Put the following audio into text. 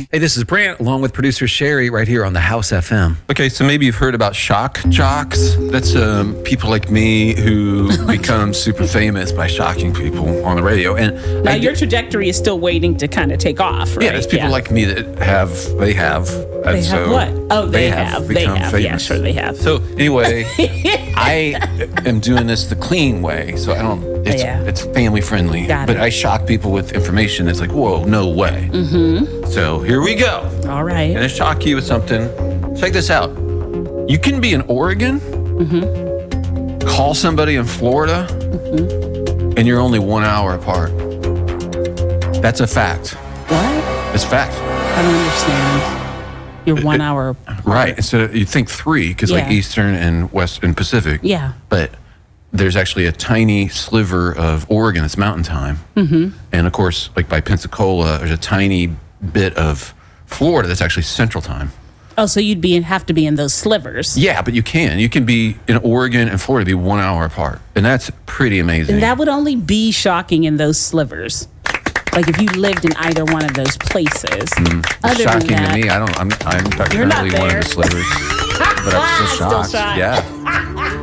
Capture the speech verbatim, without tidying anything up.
Hey, this is Brant, along with producer Sherry, right here on the House F M. Okay, so maybe you've heard about shock jocks. That's um, people like me who become super famous by shocking people on the radio. And now I your get, trajectory is still waiting to kind of take off, right? yeah, there's people yeah. like me that have, they have. They have so what? Oh, they, they have. have They become have. Yeah, famous. sure they have. So anyway, I am doing this the clean way, so I don't. It's, Yeah. it's family friendly, Got but it. I shock people with information that's like, whoa, no way. Mm-hmm. So here we go. All right. And I shock you with something. Check this out. You can be in Oregon, Mm-hmm. call somebody in Florida, Mm-hmm. and you're only one hour apart. That's a fact. What? It's fact. I don't understand. You're one hour. Right. So you think three, because like Yeah. Eastern and West and Pacific. Yeah. But there's actually a tiny sliver of Oregon that's mountain time. Mm-hmm. And of course, like by Pensacola, there's a tiny bit of Florida that's actually central time. Oh, so you'd be in, have to be in those slivers. Yeah, but you can. You can be in Oregon and Florida be one hour apart. And that's pretty amazing. And that would only be shocking in those slivers. Like if you lived in either one of those places. Other Shocking than that, to me. I don't, I'm, I'm You're not currently one of there. the slivers. But I'm still Still shocked. shocked. Yeah.